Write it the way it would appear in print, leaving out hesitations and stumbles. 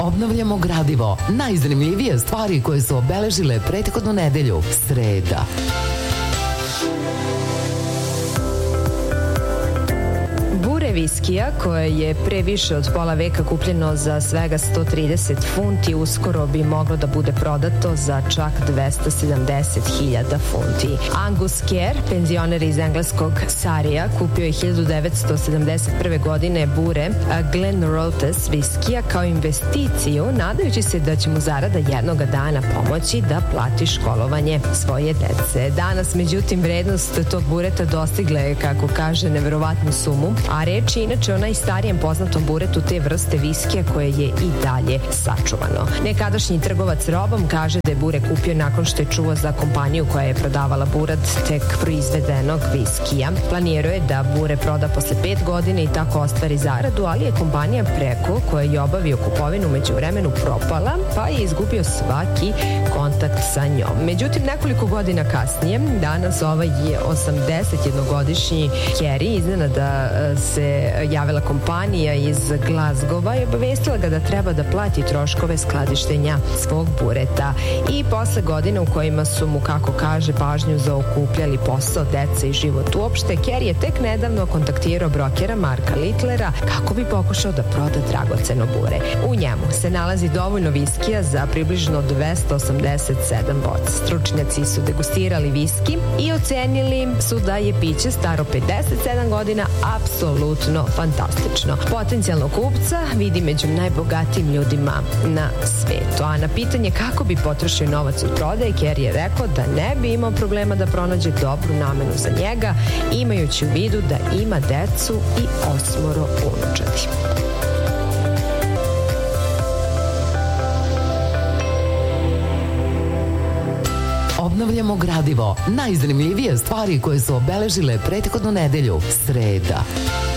Obnavljamo gradivo. Najzanimljivije stvari koje su obeležile prethodnu nedelju. Sreda. Bure viskija, koje je pre više od pola veka kupljeno za svega 130 funti, uskoro bi moglo da bude prodato za čak 270.000 funti. Angus Kerr, penzioner iz engleskog Sarija, kupio je 1971. godine bure Glenrothes viskija kao investiciju, nadajući se da će mu zarada jednoga dana pomoći da plati školovanje svoje dece. Danas, međutim, vrednost tog bureta dostigla je, kako kaže, neverovatnu sumu, a reč je inače o najstarijem poznatom buretu te vrste viskija koje je i dalje sačuvano. Nekadašnji trgovac robom kaže da je bure kupio nakon što je čuo za kompaniju koja je prodavala buret tek proizvedenog viskija. Planirao je da bure proda posle 5 godina i tako ostvari zaradu, ali je kompanija preko koja je obavio kupovinu među vremenu propala, pa je izgubio svaki kontakt sa njom. Međutim, nekoliko godina kasnije, danas ovaj je 81-godišnji Kerry iznenada se javila kompanija iz Glasgowa i obavestila ga da treba da plati troškove skladištenja svog bureta. I posle godina u kojima su mu, kako kaže, pažnju zaokupljali posao, deca i život uopšte, Kerry je tek nedavno kontaktirao brokera Marka Littlera kako bi pokušao da proda dragoceno bure. U njemu se nalazi dovoljno viskija za približno 287 boca. Stručnjaci su degustirali viski i ocenili su da je piće staro 57 godina apsolutno fantastično. Potencijalnog kupca vidi među najbogatijim ljudima na svetu. A na pitanje kako bi potrošio novac od prodaje, Kerry je rekao da ne bi imao problema da pronađe dobru namenu za njega, imajući u vidu da ima decu i 8 unučadi. Obnavljamo gradivo. Najzanimljivije stvari koje su obeležile prethodnu nedelju. Sreda.